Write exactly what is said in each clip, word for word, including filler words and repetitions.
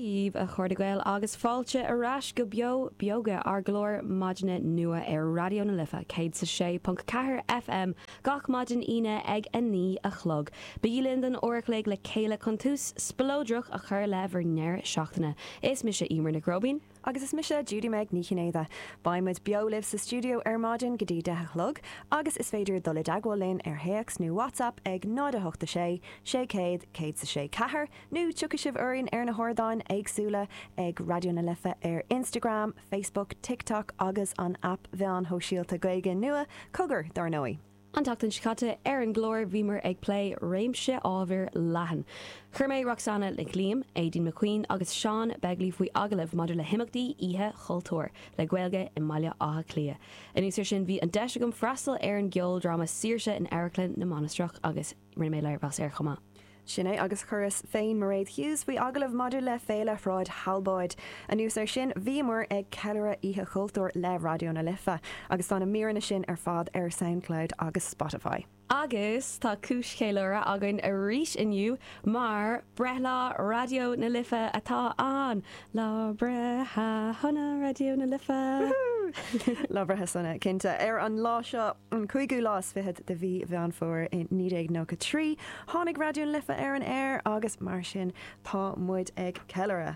Díomh a chuirdeagail agus fáilte arás go beo beoga ar glór maidine nua ar radio na lifa céad sa sé punt ceathair F M gach maidin ine ag a ní a chlog. Bílinn den orachlaigh le céile contús spilódroch a chur le bhar neir seachtaine. Is mis sé Emer na Grobín. Agus is mise Judy Meg níchinéide. Baimid beolibh sa studio ar maidin godí de chlog, agus is féidir dola dagwalin ar héax nó WhatsApp ag náda hochta sé, sé céad, céad sa sé cahar, nó tuca sibh uirinn ar na hórdáin agsúla ag radio na lifa ar Instagram, Facebook, TikTok agus an app bhean ho síalta gaige nua, cogur dar nói. An tachtain sicata ar an glór bhímar ag play réimse ábhar lehan. Chur méid Roxana le Liam, Aidan McQueen agus Sean Begley faoi agalah madidir le himachtaí ihe chultúir le Gaeilge i mbaile átha clia. In úsir sin bhí an deise gom freastal ar an geol drama Saoirse in Airclin na Monastrach agus rinne mé leir bas ar chuma. Sinné agus churas féin Mairead Hughes faoi agalah madidir le féile fráid halbáid. An úsar sin bhímar ag ceilre ihe chultúir le radio na lifa agus tána míranna sin ar fad ar SoundCloud agus Spotify. Agus tá cúis chéileire agan a ríis inniu mar brethla radio na lifa atá an lá bretha honna radio na lifa. Lá bretha sanna cinnte ar an lá seo an chuigú lás fihead de bhí bhean fór in nídéag nó go trí tháinig radio na lifa ar an air agus mar sin tá muid ag ceilere.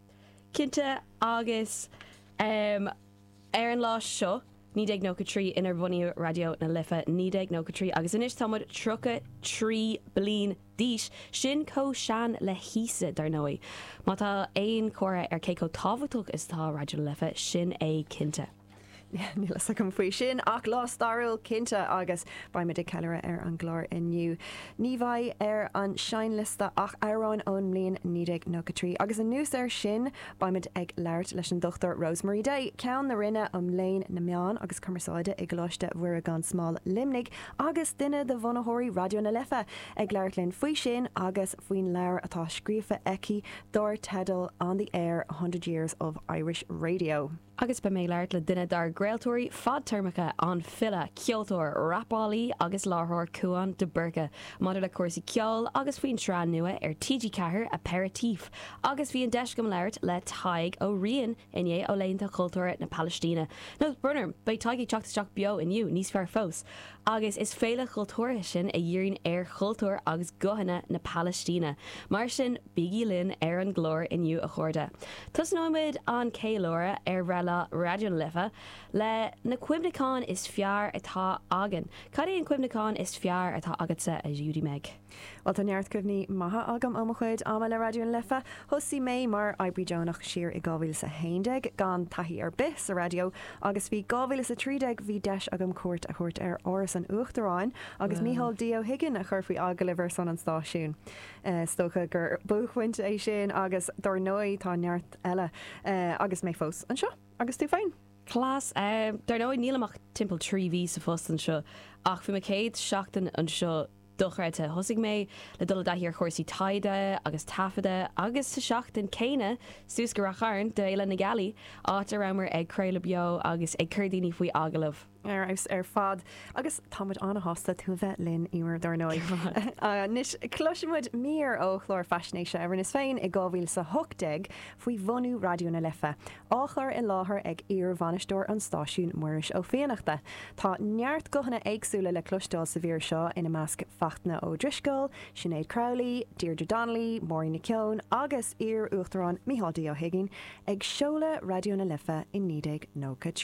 Cinnte agus um, ar an lá seo nídéag nó go trí inar bhainú radio na lifa nídéag nó go trí agus inis támod trocha trí blin díis sin có sean le hísa dar nói. Má tá éon chora ar cé có táhachtach is tá radio na lifa sin é cinnte. Níl sa go faoi sin ach lá starúil cinnte agus baimid ag ceilere ar an glór inniu. Ní bhaid ar an seinlista ach arán ón mblion nídéag nó go trí agus an nús ar sin baimid ag leirt leis an dochtar Rosemary Day ceann na rinne am léin na meán agus cumarsáide ag gláiste bhuair gan smáil limnig agus duine de bhonathirí radio na lifa ag leirlinn faoi sin agus faoin leir atá scríofa eici dár tedal on the air one hundred years of Irish radio. Agus be mé leirt le duine dar gréaltóirí fad termacha an fila, ceoltóir, rapálaí agus láthir cuan de burca. Madidir le cuasaí ceol agus faoin srá nua ar T G cethair aperitíf. Agus bhí an deis gom leirt le taig ó rion inné ó léonnta cultúir na Palestína. No, Brunner, ba taigí teachtasteach beo inniu níos fear fós. Agus is féile cultúir sin a dhéironn ar cultúir agus gohanna na Palestína. Mar sin bígí linn ar an glór inniu a chuirde. Tus nóid an céilóra ar bhreile radio na lifa le na cuimhneáin is fear atá agan. Cad é an cuimhneáin is fear atá agatsa a Judy Meg. Well tá neart cuimhní maithe agam am chuid am le radio na lifa thusí mé mar Ibrí Johnach siar i gábhíle sa héindeag gan taithí ar bis a radio agus bhí gábhíle sa trídeag bhí deis agam cuat a chuirt ar áras an uachtaráin agus Mícheál Dío Higgin a chur faoi agalibhar san an stáisiún. Uh, Stocha gur buchhaint é sin agus dar nói tá neart eile uh, agus mé fós an seo agus tú féin. Clás, um, dar nó nílamach timppel trí ví sa fust an seo ach fi me céad seachtain an seo dochreite hosig mé le dul dahíar chósaí taide agus tafada agus sa seachtain céine sús go racharn de éile na galí áit arámar ag creile beo agus ag chuirdíní faoi agalah. Ar ar fad agus táid anna hásta tú bheith linn imar dar nói. Nis cloisimuid mír ó chlór fashinéise ar is féin i gábhíl sa hodeag faoi bhonú radio na lifa. Áchar i láthair ag ar bhanistóir an stáisiún muiris ó féanachta. Tá neart gohanna éagsúla le clostáil sa bhír seo ina measc fachna ó Driscoll, Sinead Crowley, Deirdre Donnelly, Maureen Nicone agus ar uachtarán Mícheál Dío Higgin ag seola radio na lifa in nídéag nó